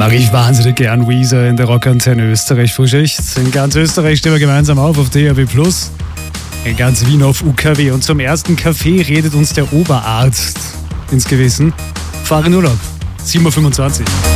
Mache ich wahnsinnig gern Weezer in der Rockantenne Österreich Frühschicht. In ganz Österreich stehen wir gemeinsam auf DAB+. In ganz Wien auf UKW. Und zum ersten Café redet uns der Oberarzt ins Gewissen. Fahr in Urlaub. 7.25 Uhr.